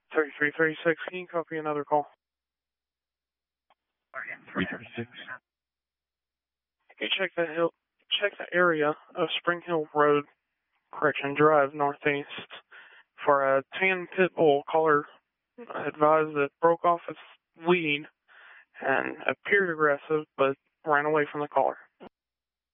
3336, can you copy another call? 336. Can you check the area of Spring Hill Road, Drive Northeast for a tan pit bull caller advised that broke off its lead and appeared aggressive but ran away from the caller.